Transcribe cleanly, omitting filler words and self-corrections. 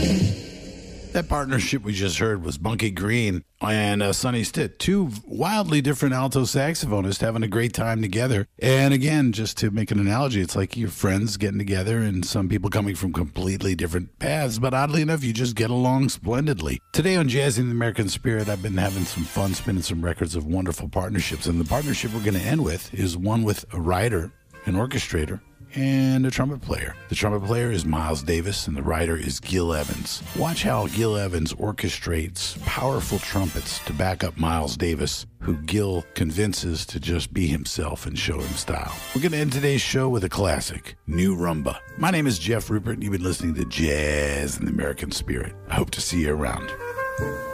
That partnership we just heard was Bunky Green and Sonny Stitt, two wildly different alto saxophonists having a great time together. And again, just to make an analogy, it's like your friends getting together and some people coming from completely different paths, but oddly enough, you just get along splendidly. Today on Jazzing the American Spirit, I've been having some fun spinning some records of wonderful partnerships, and the partnership we're going to end with is one with a writer, an orchestrator, and a trumpet player. The trumpet player is Miles Davis, and the writer is Gil Evans. Watch how Gil Evans orchestrates powerful trumpets to back up Miles Davis, who Gil convinces to just be himself and show him style. We're going to end today's show with a classic, New Rumba. My name is Jeff Rupert, and you've been listening to Jazz in the American Spirit. I hope to see you around.